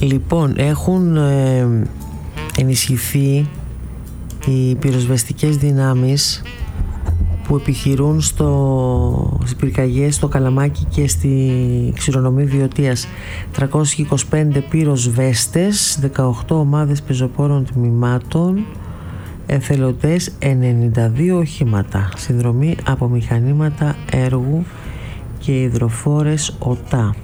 Λοιπόν, έχουν ενισχυθεί οι πυροσβεστικές δυνάμεις που επιχειρούν στις πυρκαγιές στο Καλαμάκι και στη Ξηρονομή Βιωτίας. 325 πυροσβέστες, 18 ομάδες πεζοπόρων τμήματων, εθελοντές, 92 οχήματα, συνδρομή από μηχανήματα έργου και υδροφόρες ΟΤΑ.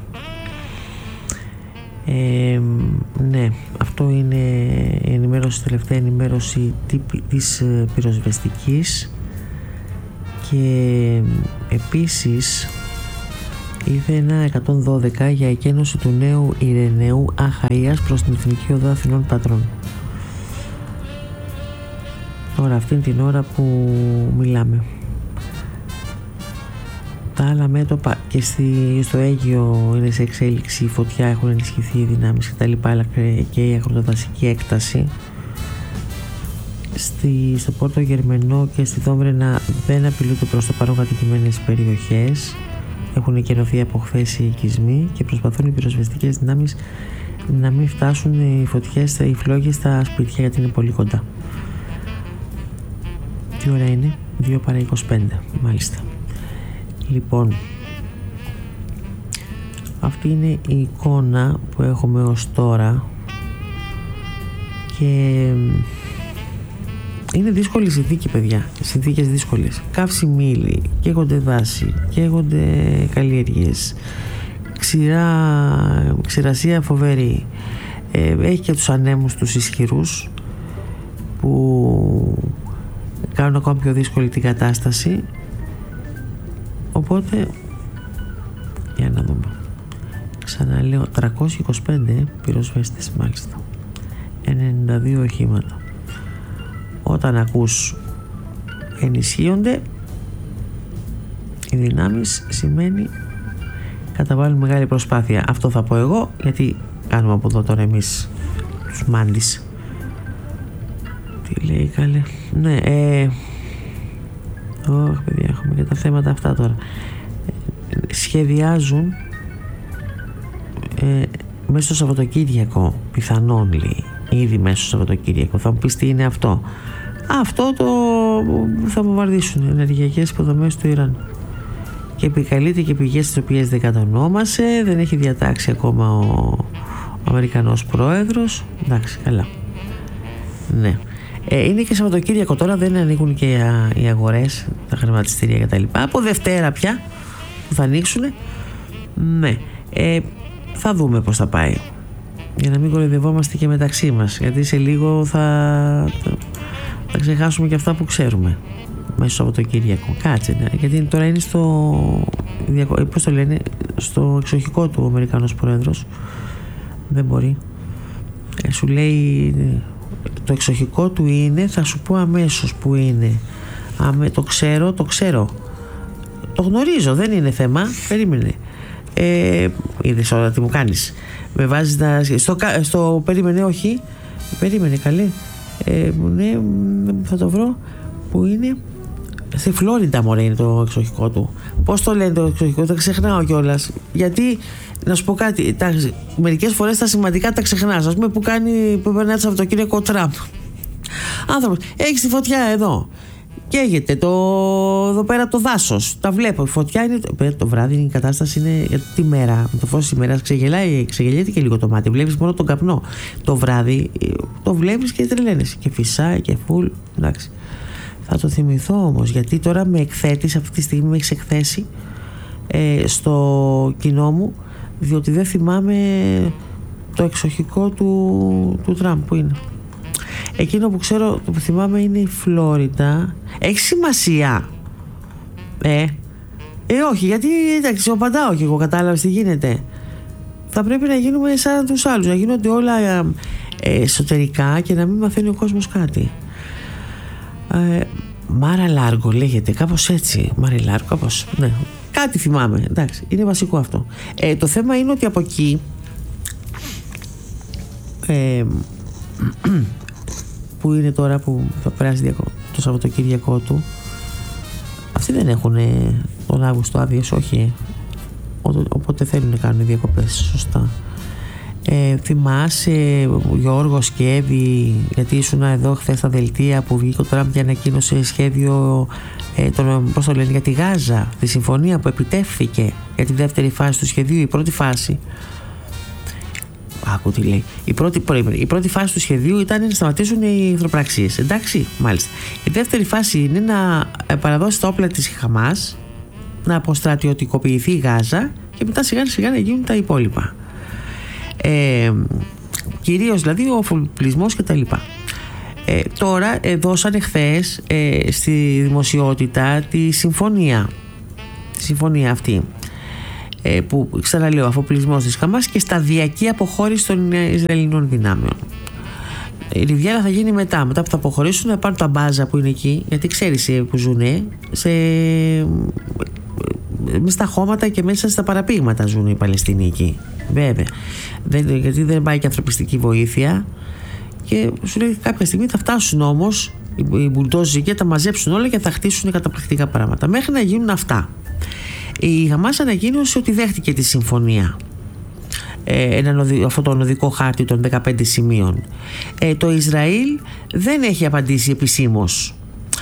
Ναι, αυτό είναι η ενημέρωση, τελευταία ενημέρωση της πυροσβεστικής. Και επίσης ήρθε ένα 112 για εκένωση του νέου Ειρηναίου Αχαΐας προς την Εθνική Οδό Αθηνών Πατρών. Τώρα, αυτήν την ώρα που μιλάμε, τα άλλα μέτωπα και στο Αίγυο είναι σε εξέλιξη, η φωτιά, έχουν ενισχυθεί οι δυνάμεις και τα λοιπά, αλλά και η αγροτοδασική έκταση. Στο Πόρτο Γερμενό και στη Δόμβρενα δεν απειλούνται προς το παρόν κατοικημένες περιοχές. Έχουν εκενωθεί από χθες οι οικισμοί και προσπαθούν οι πυροσβεστικές δυνάμεις να μην φτάσουν οι φωτιές, οι φλόγες στα σπίτια, γιατί είναι πολύ κοντά. Τι ώρα είναι? 2 παρά 25, μάλιστα. Λοιπόν, αυτή είναι η εικόνα που έχουμε ως τώρα και είναι δύσκολη η συνθήκη, παιδιά. Συνθήκες δύσκολες. Καύσιμη ύλη, καίγονται δάση, καίγονται καλλιέργειες, ξηρασία φοβερή. Έχει και τους ανέμους τους ισχυρούς που κάνουν ακόμα πιο δύσκολη την κατάσταση. Οπότε, για να δούμε. Ξαναλέω, 325 πυροσβέστες, μάλιστα. 92 οχήματα. Όταν ακούς ενισχύονται οι δυνάμεις, σημαίνει καταβάλουν μεγάλη προσπάθεια. Αυτό θα πω εγώ, γιατί κάνουμε από εδώ τώρα εμείς τους μάντις. Τι λέει καλέ? Ναι, παιδιά, έχουμε και τα θέματα αυτά τώρα. Σχεδιάζουν μέσα στο Σαββατοκύριακο, πιθανόν λέει, ήδη μέσα στο Σαββατοκύριακο. Θα μου πεις τι είναι αυτό? Αυτό το θα βομβαρδίσουν οι ενεργειακές υποδομές του Ιράν. Και επικαλείται και πηγές τις οποίες δεν κατονόμασε, δεν έχει διατάξει ακόμα ο Αμερικανός πρόεδρος. Εντάξει, καλά. Ναι. Είναι και Σαββατοκύριακο τώρα, δεν ανοίγουν και οι αγορές, τα χρηματιστήρια κτλ. Από Δευτέρα πια που θα ανοίξουν. Ναι. Θα δούμε πώς θα πάει. Για να μην κοροϊδευόμαστε και μεταξύ μας, γιατί σε λίγο θα ξεχάσουμε και αυτά που ξέρουμε μέσα στο Σαββατοκύριακο. Κάτσε, ναι, γιατί τώρα είναι πώς το λένε, στο εξοχικό του ο Αμερικανός πρόεδρος. Δεν μπορεί. Σου λέει το εξοχικό του είναι, θα σου πω αμέσως που είναι. Το ξέρω. Το γνωρίζω, δεν είναι θέμα. Περίμενε. Είδες όλα τι μου κάνεις? Με βάζεις στο περίμενε, όχι. Περίμενε, καλέ. Ναι, θα το βρω. Που είναι? Στη Φλόριντα, μωρέ, είναι το εξοχικό του. Πώς το λένε το εξοχικό? Τα ξεχνάω κιόλας. Γιατί, να σου πω κάτι, μερικές φορές τα σημαντικά τα ξεχνάς. Ας πούμε που περνάει το Σαββατοκύριακο ο Τραμπ. Άνθρωπος, έχεις τη φωτιά εδώ. Καίγεται εδώ πέρα το δάσος. Τα βλέπω. Η φωτιά είναι. Το βράδυ η κατάσταση είναι. Γιατί τη μέρα, με το φως της ημέρας ξεγελιέται και λίγο το μάτι. Βλέπεις μόνο τον καπνό. Το βράδυ το βλέπεις και τρελαίνεσαι. Και φυσάει και φουλ. Εντάξει. Θα το θυμηθώ όμως, γιατί τώρα με εκθέτεις, αυτή τη στιγμή με έχεις εκθέσει στο κοινό μου, διότι δεν θυμάμαι το εξοχικό του Τραμπ που είναι. Εκείνο που ξέρω, το που θυμάμαι είναι η Φλόριντα. Έχει σημασία? Όχι, γιατί εντάξει, απαντάω και εγώ, κατάλαβες τι γίνεται. Θα πρέπει να γίνουμε σαν τους άλλους, να γίνονται όλα εσωτερικά και να μην μαθαίνει ο κόσμος κάτι. Μάρα Λάργο λέγεται, κάπως έτσι. Μάρα Λάργο, κάπως, ναι. Κάτι θυμάμαι, εντάξει, είναι βασικό αυτό. Το θέμα είναι ότι από εκεί που είναι τώρα που θα περάσει το Σαββατοκύριακό του, αυτοί δεν έχουν τον Αύγουστο άδειες, όχι. Οπότε θέλουν να κάνουν διακοπές, σωστά. Θυμάσαι, Γιώργο Σκεύη, γιατί ήσουν εδώ χθες στα δελτία που βγήκε ο Τραμπ και ανακοίνωσε σχέδιο πώς το λένε, για τη Γάζα, τη συμφωνία που επιτεύχθηκε για τη δεύτερη φάση του σχεδίου. Η πρώτη φάση, άκου τι λέει, η πρώτη φάση του σχεδίου ήταν να σταματήσουν οι εχθροπραξίες, εντάξει, μάλιστα. Η δεύτερη φάση είναι να παραδώσει τα όπλα της Χαμάς, να αποστρατιωτικοποιηθεί η Γάζα και μετά σιγά σιγά να γίνουν τα υπόλοιπα, κυρίως δηλαδή ο αφοπλισμός και τα λοιπά. Τώρα δώσανε χθες στη δημοσιότητα τη συμφωνία αυτή, που ξαναλέω, αφοπλισμός της Χαμάς και σταδιακή αποχώρηση των Ισραηλινών δυνάμεων. Η Ριβιέρα θα γίνει μετά που θα αποχωρήσουν, να πάρουν τα μπάζα που είναι εκεί, γιατί ξέρεις που ζουνε μέσα στα χώματα και μέσα στα παραπήγματα ζουν οι Παλαιστίνοι εκεί, βέβαια, γιατί δεν πάει και ανθρωπιστική βοήθεια. Και σου λέει κάποια στιγμή θα φτάσουν όμως οι μπουλντόζοι εκεί, θα τα μαζέψουν όλα και θα χτίσουν καταπληκτικά πράγματα. Μέχρι να γίνουν αυτά, η Χαμάς ανακοίνωσε ότι δέχτηκε τη συμφωνία, αυτό το οδικό χάρτη των 15 σημείων. Το Ισραήλ δεν έχει απαντήσει επισήμως.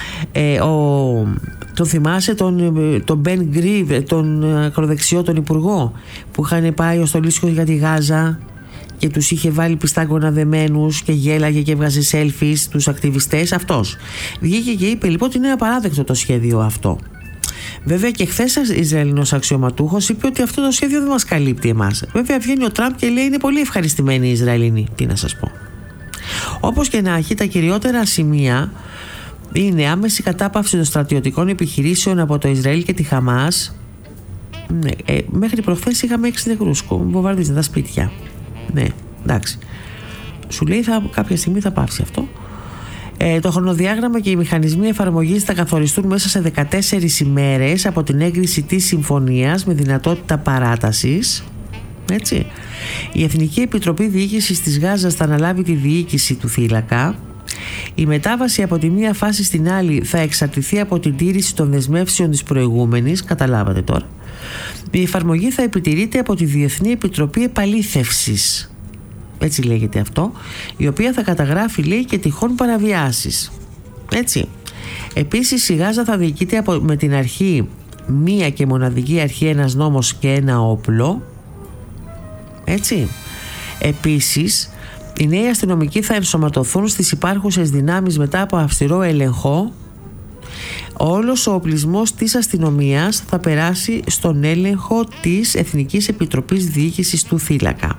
Το θυμάσαι τον Μπεν Γκρίβ, τον ακροδεξιό, τον υπουργό που είχαν πάει ως το Λύσιο για τη Γάζα και τους είχε βάλει πιστάγκωνα δεμένους και γέλαγε και έβγαζε selfies τους ακτιβιστές? Αυτός βγήκε και είπε λοιπόν ότι είναι απαράδεκτο το σχέδιο αυτό. Βέβαια και χθες Ισραηλινός αξιωματούχος είπε ότι αυτό το σχέδιο δεν μας καλύπτει εμάς. Βέβαια βγαίνει ο Τραμπ και λέει είναι πολύ ευχαριστημένοι οι Ισραηλινοί. Τι να σας πω. Όπως και να έχει, τα κυριότερα σημεία είναι άμεση κατάπαυση των στρατιωτικών επιχειρήσεων από το Ισραήλ και τη Χαμάς. Μέχρι προχθές είχαμε 6 νεκρούς, βομβαρδίζουν τα σπίτια. Ναι, εντάξει. Σου λέει κάποια στιγμή θα πάψει αυτό. Το χρονοδιάγραμμα και οι μηχανισμοί εφαρμογής θα καθοριστούν μέσα σε 14 ημέρες από την έγκριση της συμφωνίας με δυνατότητα παράτασης. Έτσι. Η Εθνική Επιτροπή Διοίκησης της Γάζας θα αναλάβει τη διοίκηση του θύλακα. Η μετάβαση από τη μία φάση στην άλλη θα εξαρτηθεί από την τήρηση των δεσμεύσεων της προηγούμενης. Καταλάβατε τώρα. Η εφαρμογή θα επιτηρείται από τη Διεθνή Επιτροπή Επαλήθευσης, έτσι λέγεται αυτό, η οποία θα καταγράφει, λέει, και τυχόν παραβιάσεις. Έτσι. Επίσης η Γάζα θα διοικείται με την αρχή μία και μοναδική αρχή, ένας νόμος και ένα όπλο. Έτσι. Επίσης οι νέοι αστυνομικοί θα ενσωματωθούν στις υπάρχουσες δυνάμεις μετά από αυστηρό έλεγχο. Όλος ο οπλισμός της αστυνομίας θα περάσει στον έλεγχο της Εθνικής Επιτροπής Διοίκησης του θύλακα.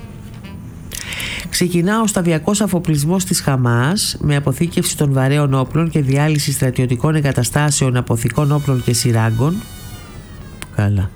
Ξεκινά ο σταδιακός αφοπλισμός της Χαμάς με αποθήκευση των βαρέων όπλων και διάλυση στρατιωτικών εγκαταστάσεων, αποθηκών όπλων και σειράγκων. Καλά.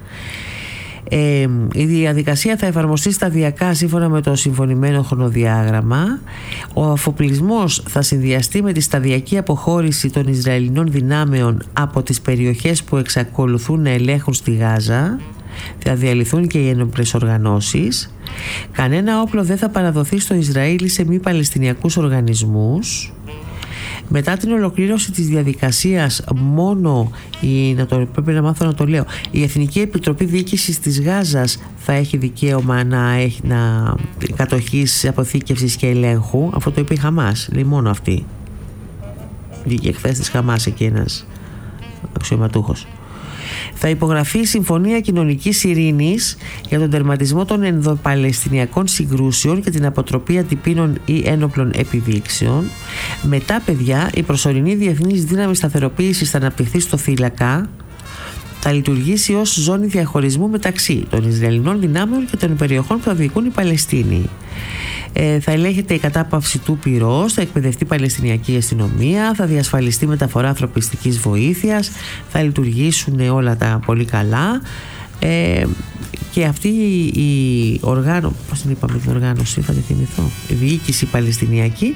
Η διαδικασία θα εφαρμοστεί σταδιακά σύμφωνα με το συμφωνημένο χρονοδιάγραμμα. Ο αφοπλισμός θα συνδυαστεί με τη σταδιακή αποχώρηση των Ισραηλινών δυνάμεων από τις περιοχές που εξακολουθούν να ελέγχουν στη Γάζα. Θα διαλυθούν και οι ένοπλες οργανώσεις. Κανένα όπλο δεν θα παραδοθεί στο Ισραήλ σε μη παλαιστινιακούς οργανισμούς. Μετά την ολοκλήρωση της διαδικασίας, πρέπει να μάθω να το λέω, η Εθνική Επιτροπή Διοίκησης της Γάζας θα έχει δικαίωμα να κατοχής, αποθήκευσης και ελέγχου. Αυτό το είπε η Χαμάς, λέει μόνο αυτή. Βγήκε χθες της Χαμάς εκεί ένας αξιωματούχος. Θα υπογραφεί η Συμφωνία Κοινωνικής Ειρήνης για τον τερματισμό των ενδοπαλαιστινιακών συγκρούσεων και την αποτροπή αντιπίνων ή ένοπλων επιδείξεων. Μετά, παιδιά, η προσωρινή διεθνής δύναμη σταθεροποίησης θα αναπτυχθεί στο θύλακα. Θα λειτουργήσει ως ζώνη διαχωρισμού μεταξύ των Ισραηλινών δυνάμεων και των περιοχών που θα διοικούν οι Παλαιστίνοι. Θα ελέγχεται η κατάπαυση του πυρός, θα εκπαιδευτεί η Παλαιστινιακή αστυνομία, θα διασφαλιστεί μεταφορά ανθρωπιστικής βοήθειας, θα λειτουργήσουν όλα τα πολύ καλά. Και αυτή η οργάνωση, πώς την είπαμε την οργάνωση, θα τη θυμηθώ, η διοίκηση Παλαιστινιακή,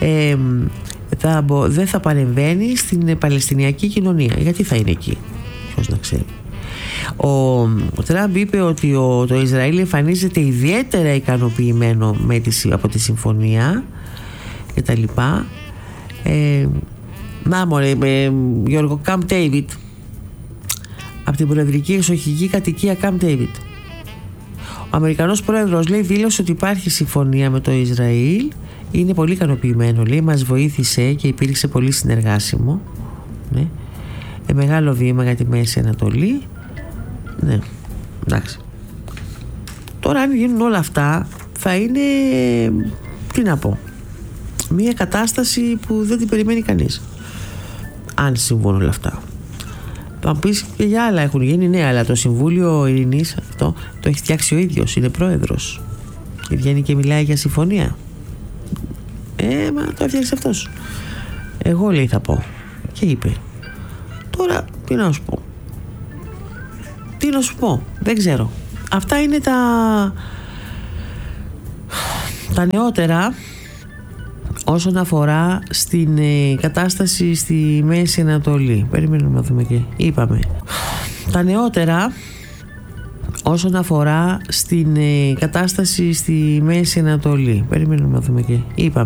δεν θα παρεμβαίνει στην Παλαιστινιακή κοινωνία. Γιατί θα είναι εκεί, ποιος να ξέρει. Ο Τραμπ είπε ότι το Ισραήλ εμφανίζεται ιδιαίτερα ικανοποιημένο από τη συμφωνία και τα λοιπά. Να μωρέ, Γιώργο, Camp David, από την προεδρική εξοχική κατοικία Camp David. Ο Αμερικανός πρόεδρος, λέει, δήλωσε ότι υπάρχει συμφωνία με το Ισραήλ. Είναι πολύ ικανοποιημένο, λέει, μας βοήθησε και υπήρξε πολύ συνεργάσιμο. Ναι. Μεγάλο βήμα για τη Μέση Ανατολή. Ναι, εντάξει. Τώρα αν γίνουν όλα αυτά θα είναι, τι να πω, μια κατάσταση που δεν την περιμένει κανείς. Αν συμβούν όλα αυτά. Θα πεις και για άλλα έχουν γίνει, ναι, αλλά το Συμβούλιο Ειρηνής αυτό το έχει φτιάξει ο ίδιος, είναι πρόεδρος και βγαίνει και μιλάει για συμφωνία. Μα το έφτιαξε αυτός. Εγώ, λέει, θα πω. Και είπε. Τώρα τι να σου πω. Τι να σου πω, δεν ξέρω. Αυτά είναι τα νεότερα όσον αφορά στην κατάσταση στη Μέση Ανατολή. Περιμένουμε να δούμε και είπαμε. Τα νεότερα όσον αφορά στην κατάσταση στη Μέση Ανατολή. Περιμένουμε να δούμε και είπαμε.